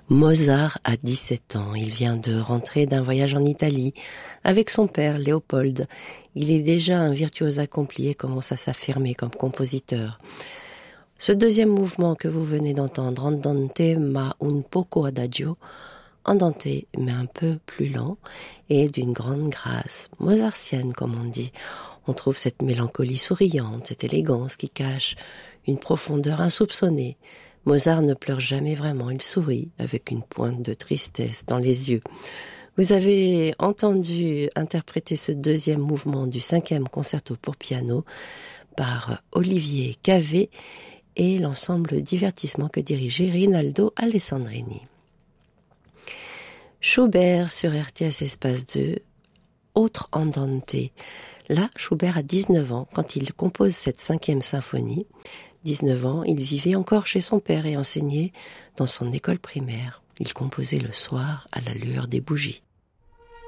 Mozart a 17 ans. Il vient de rentrer d'un voyage en Italie avec son père, Léopold. Il est déjà un virtuose accompli et commence à s'affirmer comme compositeur. Ce deuxième mouvement que vous venez d'entendre, Andante ma un poco adagio, andante mais un peu plus lent et d'une grande grâce, mozartienne comme on dit. On trouve cette mélancolie souriante, cette élégance qui cache une profondeur insoupçonnée. Mozart ne pleure jamais vraiment, il sourit avec une pointe de tristesse dans les yeux. Vous avez entendu interpréter ce deuxième mouvement du 5e concerto pour piano par Olivier Cavé et l'ensemble divertissement que dirigeait Rinaldo Alessandrini. Schubert sur RTS Espace 2, autre andante. Là, Schubert a 19 ans quand il compose cette 5e symphonie. 19 ans, il vivait encore chez son père et enseignait dans son école primaire. Il composait le soir à la lueur des bougies.